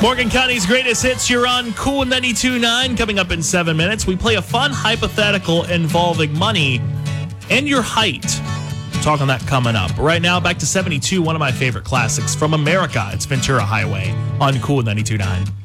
Morgan County's greatest hits, you're on Cool 92.9. Coming up in 7 minutes, we play a fun hypothetical involving money and your height. Talk on that coming up. Right now, back to 72, one of my favorite classics from America. It's Ventura Highway on Cool 92.9.